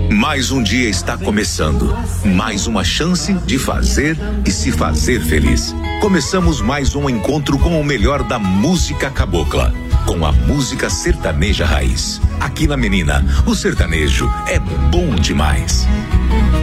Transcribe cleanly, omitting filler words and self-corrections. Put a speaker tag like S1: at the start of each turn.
S1: Mais um dia está começando. Mais uma chance de fazer e se fazer feliz. Começamos mais um encontro com o melhor da música cabocla. Com a música sertaneja raiz. Aqui na Menina, o sertanejo é bom demais.